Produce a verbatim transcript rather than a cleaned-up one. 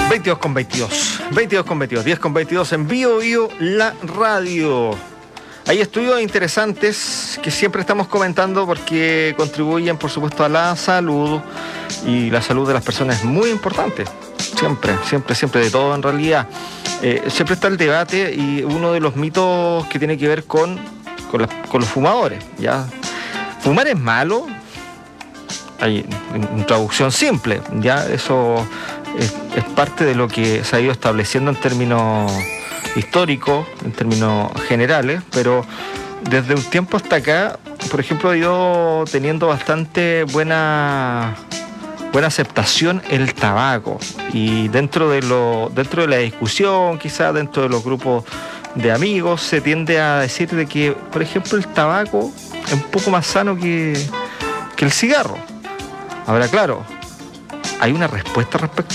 veintidós con veintidós, veintidós con veintidós, diez con veintidós en Bio Bio La Radio. Hay estudios interesantes que siempre estamos comentando porque contribuyen, por supuesto, a la salud, y la salud de las personas es muy importante. Siempre, siempre, siempre, de todo en realidad. Eh, siempre está el debate, y uno de los mitos que tiene que ver con, con, la, con los fumadores, ¿ya? ¿Fumar es malo? Hay una traducción simple, ¿ya? Eso es, es parte de lo que se ha ido estableciendo en términos históricos, en términos generales, pero desde un tiempo hasta acá, por ejemplo, ha ido teniendo bastante buena, buena aceptación el tabaco, y dentro de, lo, dentro de la discusión, quizás dentro de los grupos de amigos, se tiende a decir de que, por ejemplo, el tabaco es un poco más sano que, que el cigarro. Ahora, claro, hay una respuesta respecto